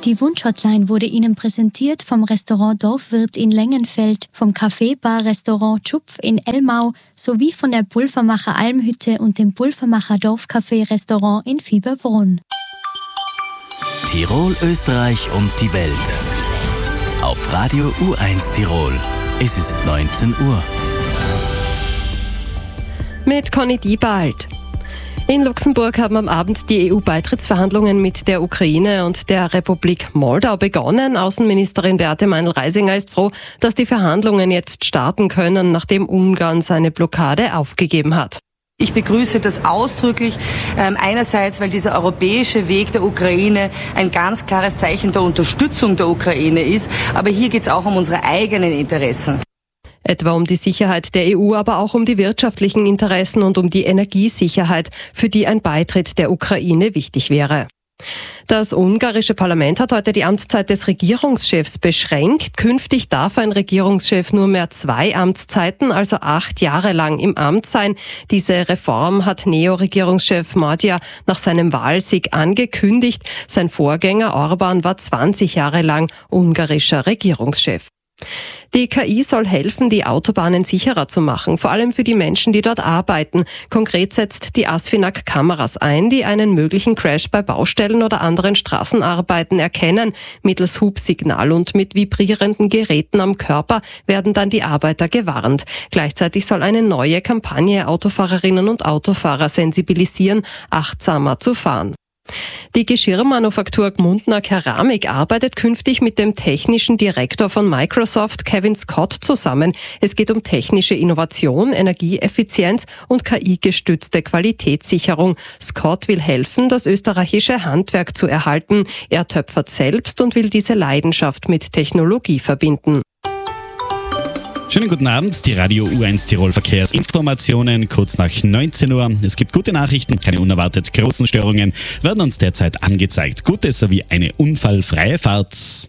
Die Wunschhotline wurde Ihnen präsentiert vom Restaurant Dorfwirt in Lengenfeld, vom Café-Bar-Restaurant Tschupf in Elmau sowie von der Pulvermacher Almhütte und dem Pulvermacher Dorfcafé-Restaurant in Fieberbrunn. Tirol, Österreich und die Welt. Auf Radio U1 Tirol. Es ist 19 Uhr. Mit Conny Diebald. In Luxemburg haben am Abend die EU-Beitrittsverhandlungen mit der Ukraine und der Republik Moldau begonnen. Außenministerin Beate Meinl-Reisinger ist froh, dass die Verhandlungen jetzt starten können, nachdem Ungarn seine Blockade aufgegeben hat. Ich begrüße das ausdrücklich, einerseits, weil dieser europäische Weg der Ukraine ein ganz klares Zeichen der Unterstützung der Ukraine ist, aber hier geht es auch um unsere eigenen Interessen. Etwa um die Sicherheit der EU, aber auch um die wirtschaftlichen Interessen und um die Energiesicherheit, für die ein Beitritt der Ukraine wichtig wäre. Das ungarische Parlament hat heute die Amtszeit des Regierungschefs beschränkt. Künftig darf ein Regierungschef nur mehr 2 Amtszeiten, also 8 Jahre lang im Amt sein. Diese Reform hat Neo-Regierungschef Magyar nach seinem Wahlsieg angekündigt. Sein Vorgänger Orbán war 20 Jahre lang ungarischer Regierungschef. Die KI soll helfen, die Autobahnen sicherer zu machen, vor allem für die Menschen, die dort arbeiten. Konkret setzt die ASFINAG Kameras ein, die einen möglichen Crash bei Baustellen oder anderen Straßenarbeiten erkennen. Mittels Hubsignal und mit vibrierenden Geräten am Körper werden dann die Arbeiter gewarnt. Gleichzeitig soll eine neue Kampagne Autofahrerinnen und Autofahrer sensibilisieren, achtsamer zu fahren. Die Geschirrmanufaktur Gmundner Keramik arbeitet künftig mit dem technischen Direktor von Microsoft, Kevin Scott, zusammen. Es geht um technische Innovation, Energieeffizienz und KI-gestützte Qualitätssicherung. Scott will helfen, das österreichische Handwerk zu erhalten. Er töpfert selbst und will diese Leidenschaft mit Technologie verbinden. Schönen guten Abend, die Radio U1 Tirol Verkehrsinformationen, kurz nach 19 Uhr. Es gibt gute Nachrichten, keine unerwartet großen Störungen werden uns derzeit angezeigt. Gute sowie eine unfallfreie Fahrt.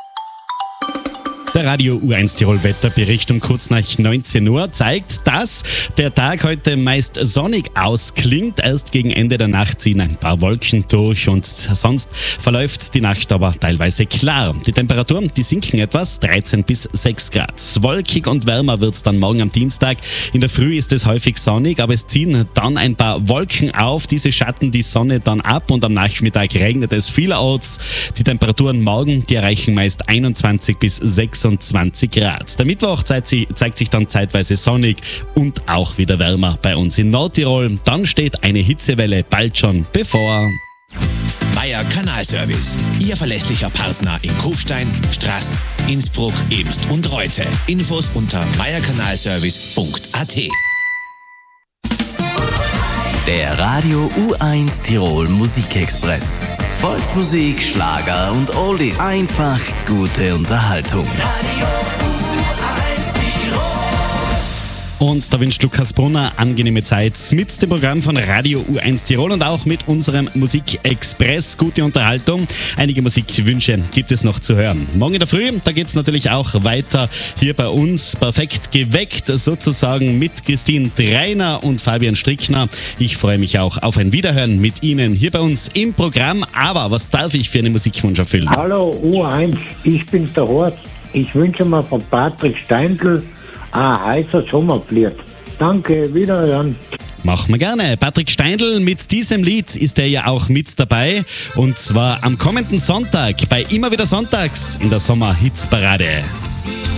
Der Radio U1 Tirol Wetterbericht um kurz nach 19 Uhr zeigt, dass der Tag heute meist sonnig ausklingt. Erst gegen Ende der Nacht ziehen ein paar Wolken durch und sonst verläuft die Nacht aber teilweise klar. Die Temperaturen, die sinken etwas, 13 bis 6 Grad. Wolkig und wärmer wird es dann morgen am Dienstag. In der Früh ist es häufig sonnig, aber es ziehen dann ein paar Wolken auf. Diese schatten die Sonne dann ab und am Nachmittag regnet es vielerorts. Die Temperaturen morgen, die erreichen meist 21 bis 26 Grad. Der Mittwoch zeigt sich dann zeitweise sonnig und auch wieder wärmer bei uns in Nordtirol. Dann steht eine Hitzewelle bald schon bevor. Meier Kanalservice, Ihr verlässlicher Partner in Kufstein, Straß, Innsbruck, Emst und Reute. Infos unter meierkanalservice.at. Der Radio U1 Tirol Musikexpress. Volksmusik, Schlager und Oldies. Einfach gute Unterhaltung. Radio U1 Tirol. Und da wünscht Lukas Brunner angenehme Zeit mit dem Programm von Radio U1 Tirol und auch mit unserem Musikexpress. Gute Unterhaltung. Einige Musikwünsche gibt es noch zu hören. Morgen in der Früh, da geht es natürlich auch weiter hier bei uns. Perfekt geweckt sozusagen mit Christine Dreiner und Fabian Strickner. Ich freue mich auch auf ein Wiederhören mit Ihnen hier bei uns im Programm. Aber was darf ich für einen Musikwunsch erfüllen? Hallo U1, ich bin der Horst. Ich wünsche mir von Patrick Steindl ein heißer Sommerflirt. Danke, wiederhören. Machen wir gerne. Patrick Steindl, mit diesem Lied ist er ja auch mit dabei. Und zwar am kommenden Sonntag bei Immer wieder Sonntags in der Sommerhitzparade.